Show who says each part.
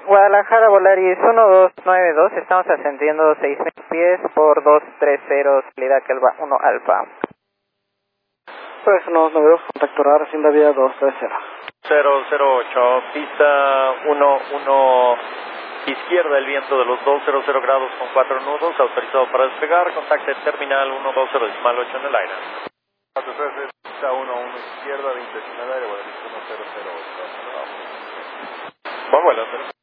Speaker 1: Guadalajara, Volaris 1292, estamos ascendiendo 6000 pies por 230, salida Kelva 1 Alfa.
Speaker 2: Pues 1292, contacto radar, hacienda vía 230.
Speaker 3: 008, pista 11 izquierda, el viento de los 200 grados con 4 nudos, autorizado para despegar, contacte terminal 120.8 en el aire.
Speaker 4: 43, pista 11 izquierda, 20 en el aire, Volaris 1008.
Speaker 3: Buen vuelo,